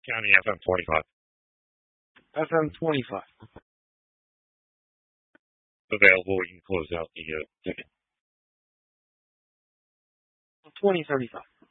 County FM 25. FM 25. Available. You can close out the ticket. 2035.